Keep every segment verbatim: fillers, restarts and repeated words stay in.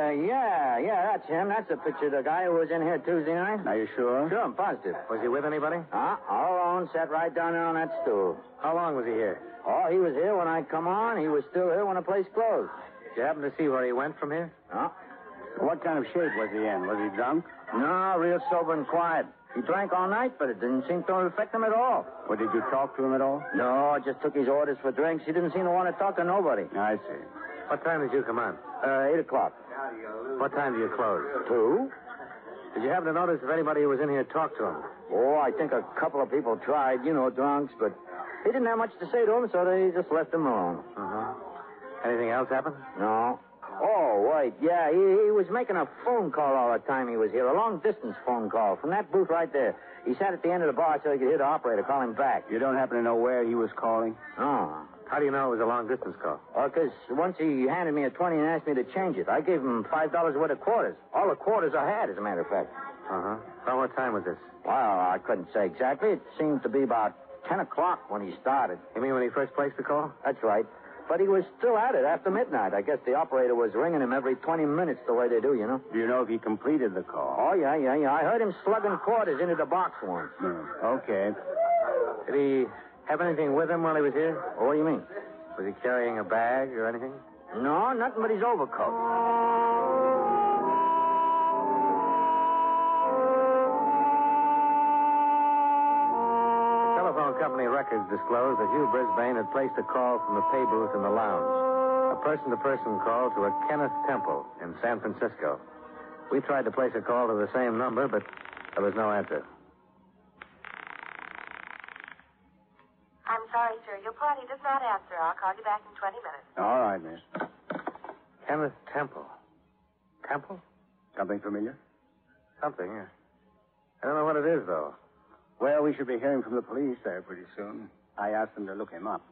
Uh, yeah, yeah, that's him. That's the picture of the guy who was in here Tuesday night. Are you sure? Sure, I'm positive. Was he with anybody? Uh, all alone, sat right down there on that stool. How long was he here? Oh, he was here when I come on. He was still here when the place closed. Did you happen to see where he went from here? Huh? What kind of shape was he in? Was he drunk? No, real sober and quiet. He drank all night, but it didn't seem to affect him at all. Or did you talk to him at all? No, I just took his orders for drinks. He didn't seem to want to talk to nobody. I see. What time did you come on? Uh, eight o'clock. What time do you close? Two? Did you happen to notice if anybody who was in here talked to him? Oh, I think a couple of people tried, you know, drunks, but he didn't have much to say to him, so they just left him alone. Uh-huh. Anything else happen? No. Oh, wait, yeah, he, he was making a phone call all the time he was here, a long-distance phone call from that booth right there. He sat at the end of the bar so he could hear the operator call him back. You don't happen to know where he was calling? No. How do you know it was a long-distance call? Oh, because once he handed me a twenty and asked me to change it. I gave him five dollars worth of quarters. All the quarters I had, as a matter of fact. Uh-huh. Well, what time was this? Well, I couldn't say exactly. It seemed to be about ten o'clock when he started. You mean when he first placed the call? That's right. But he was still at it after midnight. I guess the operator was ringing him every twenty minutes the way they do, you know. Do you know if he completed the call? Oh, yeah, yeah, yeah. I heard him slugging quarters into the box once. Hmm. Okay. Did he have anything with him while he was here? Oh, what do you mean? Was he carrying a bag or anything? No, nothing but his overcoat. Company records disclosed that Hugh Brisbane had placed a call from the pay booth in the lounge. A person-to-person call to a Kenneth Temple in San Francisco. We tried to place a call to the same number, but there was no answer. I'm sorry, sir. Your party does not answer. I'll call you back in twenty minutes. All right, miss. Kenneth Temple. Temple? Something familiar? Something, yeah. I don't know what it is, though. Well, we should be hearing from the police there pretty soon. I asked them to look him up.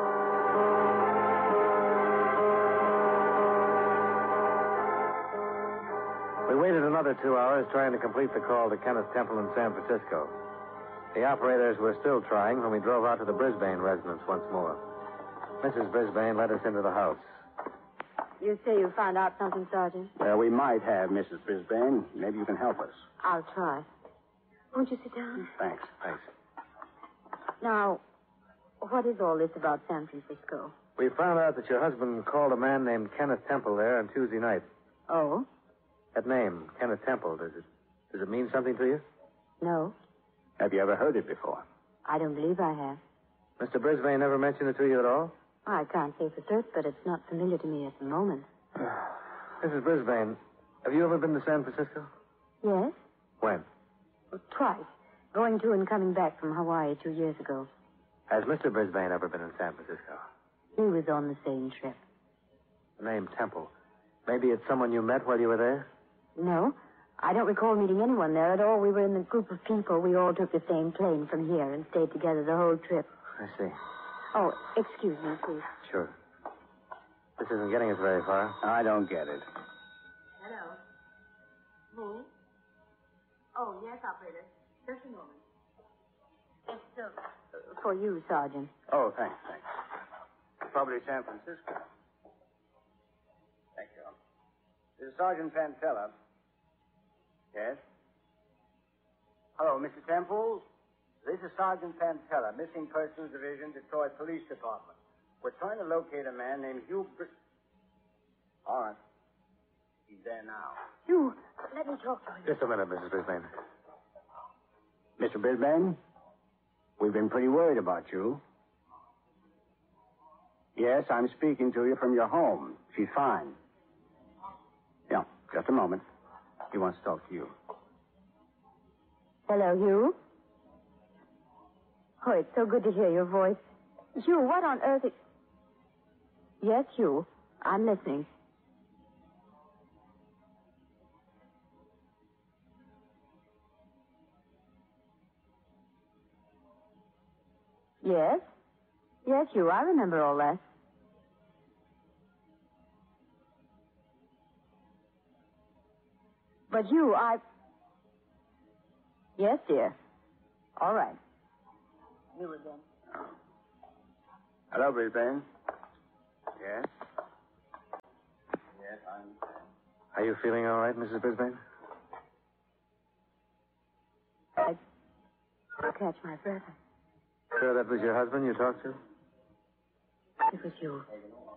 We waited another two hours trying to complete the call to Kenneth Temple in San Francisco. The operators were still trying when we drove out to the Brisbane residence once more. Missus Brisbane led us into the house. You say you found out something, Sergeant? Well, we might have, Missus Brisbane. Maybe you can help us. I'll try. Won't you sit down? Thanks. Thanks. Now, what is all this about San Francisco? We found out that your husband called a man named Kenneth Temple there on Tuesday night. Oh? That name, Kenneth Temple, does it does it mean something to you? No. Have you ever heard it before? I don't believe I have. Mister Brisbane never mentioned it to you at all? I can't say for certain, but it's not familiar to me at the moment. Missus Brisbane, have you ever been to San Francisco? Yes? When? Twice. Going to and coming back from Hawaii two years ago. Has Mister Brisbane ever been in San Francisco? He was on the same trip. The name Temple. Maybe it's someone you met while you were there? No. I don't recall meeting anyone there at all. We were in a group of people. We all took the same plane from here and stayed together the whole trip. I see. Oh, excuse me, please. Sure. This isn't getting us very far. I don't get it. Hello. Me? Oh, yes, operator. Just a moment. It's uh, for you, Sergeant. Oh, thanks, thanks. Probably San Francisco. Thank you. This is Sergeant Pantella. Yes? Hello, Mister Temple. This is Sergeant Pantella, Missing Persons Division, Detroit Police Department. We're trying to locate a man named Hugh Bris... All right. He's there now. You, let me talk to him. Just a minute, Missus Brisbane. Mister Brisbane, we've been pretty worried about you. Yes, I'm speaking to you from your home. She's fine. Yeah, just a moment. He wants to talk to you. Hello, Hugh. Oh, it's so good to hear your voice. Hugh, what on earth... Is... Yes, Hugh. I'm listening. Yes? Yes, Hugh, I remember all that. But Hugh, I... Yes, dear. All right. You again. Hello, Brisbane. Yes? Yes, I understand. Are you feeling all right, Missus Brisbane? I catch my breath. Sure that was your husband you talked to? It was you.